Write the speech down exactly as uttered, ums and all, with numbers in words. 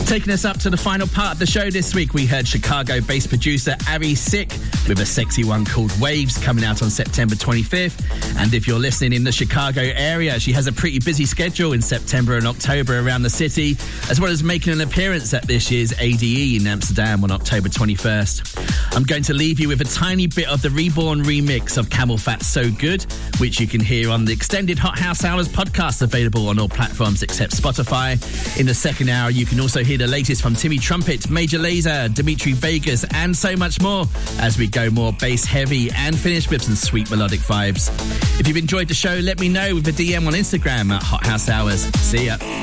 Taking us up to the final part of the show this week, we heard Chicago-based producer Ari Sick with a sexy one called Waves coming out on September twenty-fifth. And if you're listening in the Chicago area, she has a pretty busy schedule in September and October around the city, as well as making an appearance at this year's A D E in Amsterdam on October twenty-first. I'm going to leave you with a tiny bit of the Reborn remix of Camel Fat's So Good, which you can hear on the extended Hot House Hours podcast, available on all platforms except Spotify. In the second hour, you can also hear the latest from Timmy Trumpet, Major Lazer, Dimitri Vegas, and so much more, as we go more bass heavy and finish with some sweet melodic vibes. If you've enjoyed the show, let me know with a D M on Instagram at Hot House Hours. See ya.